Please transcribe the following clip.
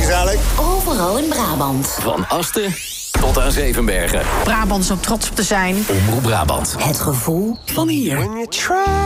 is eigenlijk? Overal in Brabant. Van Asten tot aan Zevenbergen. Brabant is om trots op te zijn. Omroep Brabant. Het gevoel van hier.